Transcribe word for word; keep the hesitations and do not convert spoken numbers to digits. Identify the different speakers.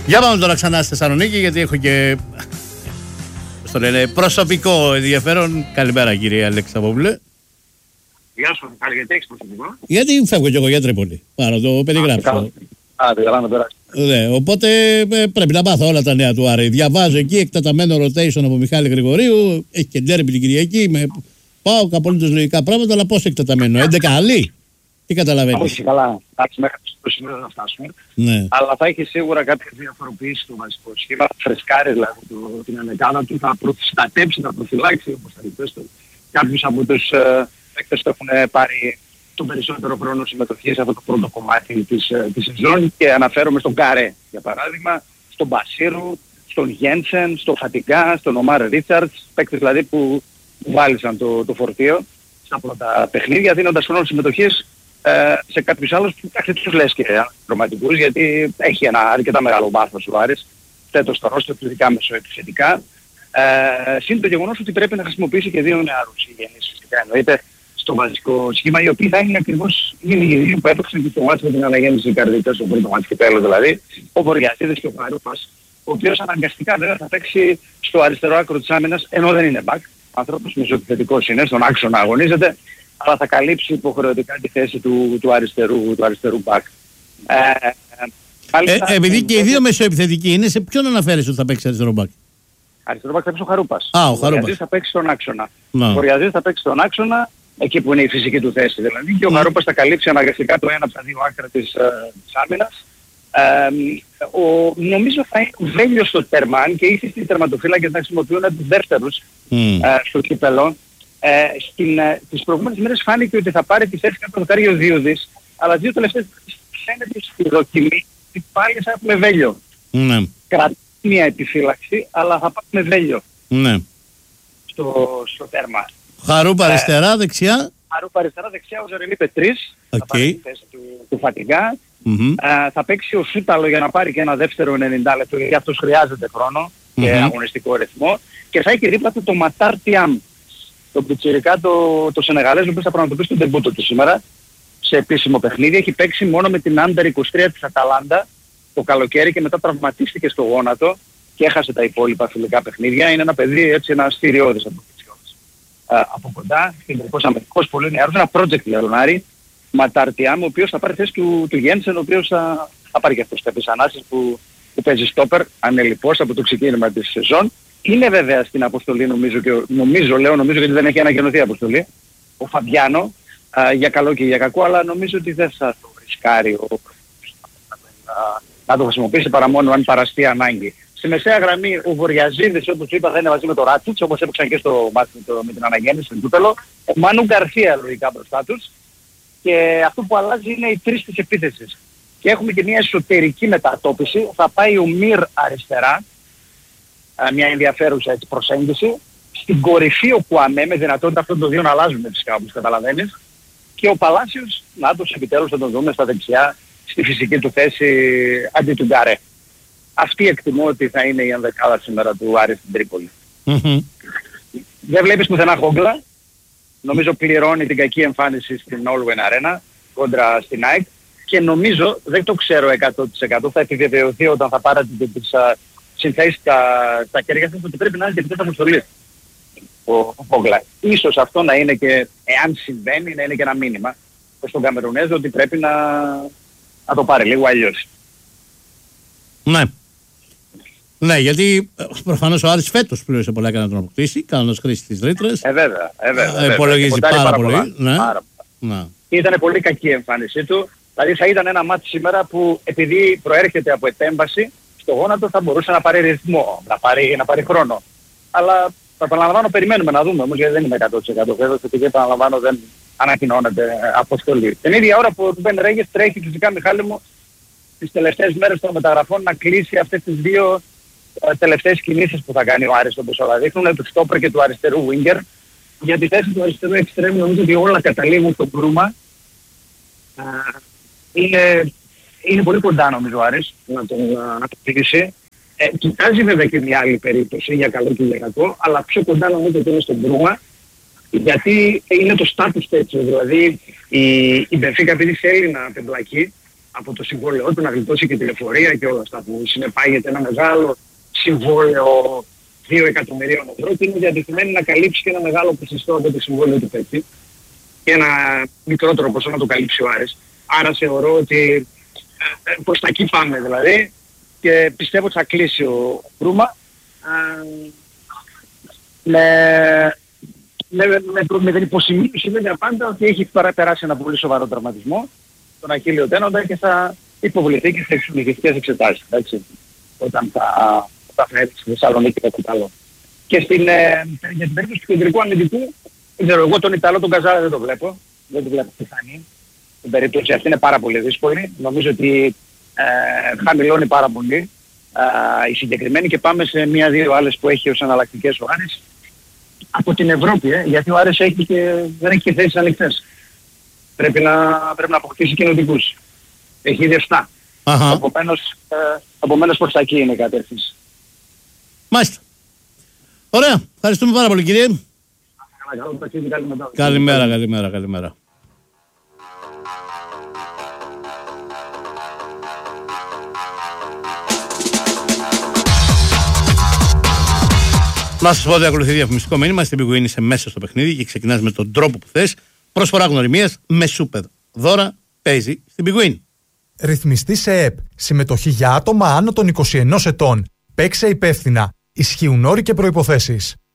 Speaker 1: Για πάμε τώρα ξανά στη Θεσσαλονίκη, γιατί έχω και στο λένε, προσωπικό ενδιαφέρον. Καλημέρα, κύριε Αλεξανδρόπουλε.
Speaker 2: Γεια σου, Μιχάλη, γιατί έχεις προσωπικό?
Speaker 1: Γιατί φεύγω κι εγώ για Τρίπολη. Πάρω το περιγράψω.
Speaker 2: Α, δεν καλά να περάσει.
Speaker 1: Ναι, οπότε ε, πρέπει να μάθω όλα τα νέα του Άρη. Διαβάζω εκεί εκτεταμένο rotation από Μιχάλη Γρηγορίου. Έχει και ντέρμπι την Κυριακή. Με πάω απολύτως λογικά πράγματα, αλλά πώς εκτεταμένο? έντεκα άλλοι. Τι καταλαβαίνεις?
Speaker 2: Όχι, καλά. Εντάξει, μέχρι το σημείο να φτάσουμε.
Speaker 1: Ναι.
Speaker 2: Αλλά θα έχει σίγουρα κάποιες διαφοροποιήσεις στο βασικό σχήμα. Φρεσκάρει δηλαδή το, την ανεκάνα του, θα προστατέψει, θα προφυλάξει, όπως θα είπες, κάποιους από τους ε, παίκτες που έχουν πάρει τον περισσότερο χρόνο συμμετοχή σε αυτό το πρώτο κομμάτι της, της σεζόν, και αναφέρομαι στον Καρέ, για παράδειγμα, στον Μπασίρου, στον Γένσεν, στον Φατιγκά, στον Ομάρ Ρίτσαρτς, παίκτες δηλαδή που βάλισαν το, το φορτίο στα πρώτα παιχνίδια, δίνοντας χρόνο συμμετοχής ε, σε κάποιους άλλους που δεν τους λες και αναδροματικούς, γιατί έχει ένα αρκετά μεγάλο βάθος ο Άρης, θέτω στο ρόστερ του ειδικά μεσοεπιθετικά. Ε, Συν το γεγονός ότι πρέπει να χρησιμοποιήσει και δύο νεαρούς υγιεινείς, φυσικά εννοείται, στο βασικό σχήμα, οι οποίοι θα είναι ακριβώς οι ίδιοι που έπαιξαν και στο μάτι με την αναγέννηση καρδίτας, στο πρώτο μάτι και τέλος δηλαδή, ο Βοριασίδης και ο Χαρούπας, ο οποίος αναγκαστικά βέβαια θα παίξει στο αριστερό άκρο της άμυνας, ενώ δεν είναι back. Ο άνθρωπος μεσοεπιθετικός είναι, στον άξονα αγωνίζεται, αλλά θα καλύψει υποχρεωτικά τη θέση του, του αριστερού, του αριστερού back. Ε,
Speaker 1: ε, επειδή και οι δύο μεσοεπιθετικοί είναι, σε ποιον αναφέρεσαι ότι θα παίξει αριστερό back?
Speaker 2: Αριστερό back θα παίξει ο Χαρούπας.
Speaker 1: Α, ο,
Speaker 2: ο
Speaker 1: Χαρούπας.
Speaker 2: θα παίξει στον άξονα.
Speaker 1: No.
Speaker 2: Ο Βοριασίδης θα παίξει στον άξονα, εκεί που είναι η φυσική του θέση δηλαδή, και ο Χαρούπας θα καλύψει αναγκαστικά το ένα από τα δύο άκρα της, ε, της άμυνας. Ε, ο, νομίζω θα είναι ο Βέλιος στο τέρμα, αν και ίσως οι τερματοφύλακες να χρησιμοποιούν τους δεύτερους mm. ε, στο κύπελλο. Ε, στην, ε, τις προηγούμενες μέρες φάνηκε ότι θα πάρει τη θέση κάτω το Κάριο Δίουδης, αλλά δύο τελευταίες φαίνεται στη δοκιμή ότι πάλι θα έχουμε Βέλιο. Mm. Κρατεί μια επιφύλαξη, αλλά θα πάμε Βέλιο
Speaker 1: mm. στο,
Speaker 2: στο τέρμα.
Speaker 1: Χαρούπα αριστερά, ε, δεξιά.
Speaker 2: Χαρούπα αριστερά, δεξιά ο Ζερελί Πετρίς,
Speaker 1: okay.
Speaker 2: θα πάρει τη θέση του, του Φατιγκά. Mm-hmm. Ε, θα παίξει ο Σούταλο για να πάρει και ένα δεύτερο ενενήντα λεπτό, γιατί αυτός χρειάζεται χρόνο mm-hmm. και αγωνιστικό ρυθμό. Και θα έχει δίπλα του το Ματάρ Τιάμ, το πιτσιρικά, το, το Σενεγαλές, ο οποίος θα πραγματοποιήσει τον τεμπούτο του σήμερα σε επίσημο παιχνίδι. Έχει παίξει μόνο με την Άντερ είκοσι τρία της Αταλάντα το καλοκαίρι και μετά τραυματίστηκε στο γόνατο και έχασε τα υπόλοιπα φιλικά παιχνίδια. Είναι ένα παιδί έτσι, ένα στηριώδης από Uh, από κοντά, κεντρικός Αμερικός, πολύ νεαρός, ένα project για τον Άρη, Ματαρτιάμ, ο οποίος θα πάρει θέση του, του Γένσεν, ο οποίος θα, θα πάρει και αυτός κάποιες ανάσεις που, που παίζει στόπερ, ανελιπώς από το ξεκίνημα της σεζόν. Είναι βέβαια στην αποστολή, νομίζω, και, νομίζω, λέω, νομίζω γιατί δεν έχει ανακοινωθεί αποστολή, ο Φαμπιάνο, uh, για καλό και για κακό, αλλά νομίζω ότι δεν θα το ρισκάρει ο, uh, να το χρησιμοποιήσει παρά μόνο αν παραστεί ανάγκη. Στη μεσαία γραμμή ο Βοριαζίδης, όπως είπα, θα είναι μαζί με το Ράτσιτς, όπως έπαιξαν και στο μάτι με, με την αναγέννηση στον κύπελλο. Ο Μάνου Γκαρσία λογικά μπροστά τους. Και αυτό που αλλάζει είναι οι τρεις της επίθεσης. Και έχουμε και μια εσωτερική μετατόπιση. Θα πάει ο Μυρ αριστερά, μια ενδιαφέρουσα έτσι, προσέγγιση. Στην κορυφή ο Κουαμέ, με δυνατότητα αυτών των δύο να αλλάζουν φυσικά, όπως καταλαβαίνεις. Και ο Παλάσιος, να τους επιτέλους θα τον δούμε στα δεξιά, στη φυσική του θέση αντί του Γκαρέ. Αυτή εκτιμώ ότι θα είναι η ενδεκάδα σήμερα του Άρη στην Τρίπολη. Mm-hmm. Δεν βλέπεις πουθενά Χόγκλα. Νομίζω πληρώνει την κακή εμφάνιση στην Allwyn Arena κόντρα στην ΑΕΚ. Και νομίζω, δεν το ξέρω εκατό τοις εκατό, θα επιβεβαιωθεί όταν θα πάρετε τις συνθέσεις στα, στα χέρια σας, ότι πρέπει να είναι και επιτέλους αποστολή ο Χόγκλα. Ίσως αυτό να είναι και, εάν συμβαίνει, να είναι και ένα μήνυμα στον Καμερουνέζο ότι πρέπει να, να το πάρει λίγο αλλιώς.
Speaker 1: Ναι. Ναι, γιατί προφανώς ο Άρης φέτος πλήρωσε πολλά για να τον αποκτήσει, κάνοντας χρήση της ρήτρες.
Speaker 2: Ε, βέβαια, ε, βέβαια.
Speaker 1: Υπολογίζει πάρα, πάρα πολύ. Ναι.
Speaker 2: Πάρα. Ναι. Ήταν πολύ κακή η εμφάνισή του. Δηλαδή θα ήταν ένα μάτι σήμερα που επειδή προέρχεται από επέμβαση, στο γόνατο θα μπορούσε να πάρει ρυθμό, να πάρει, να πάρει χρόνο. Αλλά θα επαναλαμβάνω, περιμένουμε να δούμε όμως, γιατί δεν είμαι εκατό τοις εκατό βέβαιος, επειδή επαναλαμβάνω δεν ανακοινώνεται αποστολή. Την ίδια ώρα που ο Ρουμπέν Ρέγες τρέχει φυσικά, Μιχάλη μου, τις τελευταίες μέρες των μεταγραφών να κλείσει αυτές τις δύο uh, τελευταίες κινήσεις που θα κάνει ο Άρης, όπως όλα δείχνουν, του στόπερ και του αριστερού winger. Για τη θέση του αριστερού εξτρέμου νομίζω ότι όλα καταλήγουν στο Μπρούμα. Uh, είναι, είναι πολύ κοντά νομίζω ο Άρης να τον uh, κλείσει. Ε, κοιτάζει βέβαια και μια άλλη περίπτωση για καλό και για κακό, αλλά πιο κοντά νομίζω ότι είναι στον Μπρούμα. Γιατί είναι το status τέτοιο, δηλαδή η, η Μπενφίκα επειδή θέλει να πεμπλακεί, από το συμβόλαιό του, να γλιτώσει και τηλεφορία και όλα αυτά που συνεπάγεται ένα μεγάλο συμβόλαιο δύο εκατομμυρίων ευρώ και είναι διατεθειμένη να καλύψει και ένα μεγάλο ποσοστό από το συμβόλαιο του παίκτη και ένα μικρότερο ποσό να το καλύψει ο Άρης. Άρα θεωρώ ότι ε, προς τα εκεί πάμε δηλαδή και πιστεύω ότι θα κλείσει ο Μπρούμα ε, με, με, με, με την υποσημείωση βέβαια πάντα ότι έχει περάσει ένα πολύ σοβαρό τραυματισμό τον Αχίλλειο τένοντα και θα υποβληθεί και σε εξονυχιστικές εξετάσεις, εντάξει, όταν θα, θα φέρει στη Θεσσαλονίκη κατά τα άλλο. Και στην, ε, για την περίπτωση του κεντρικού αμυντικού, δεν ξέρω, εγώ τον Ιταλό τον Καζάρα δεν το βλέπω, δεν το βλέπω πιθανή. Στην περίπτωση αυτή είναι πάρα πολύ δύσκολη, νομίζω ότι ε, χαμηλώνει πάρα πολύ ε, η συγκεκριμένη και πάμε σε μία-δύο άλλες που έχει ως εναλλακτικές ο Άρης από την Ευρώπη, ε, γιατί ο Άρης έχει και, δεν έχει και θέσεις ανοιχτές. Πρέπει να, πρέπει να αποκτήσει κοινοτικούς. Έχει ήδη επτά. Επομένως, ε, επομένως προς τα εκεί είναι η κατεύθυνση.
Speaker 1: Μάλιστα. Ωραία. Ευχαριστούμε πάρα πολύ κύριε. Καλημέρα, καλημέρα, καλημέρα. Να σας πω ότι ακολουθεί διαφημιστικό μήνυμα. Στην Big Win είσαι μέσα στο παιχνίδι και ξεκινάς με τον τρόπο που θες. Προσφορά γνωριμίας με σούπερ. Δώρα παίζει στην Big Win.
Speaker 3: Ρυθμιστή σε ΕΠ. Συμμετοχή για άτομα άνω των είκοσι ενός ετών. Παίξε υπεύθυνα. Ισχύουν όροι και προϋποθέσεις.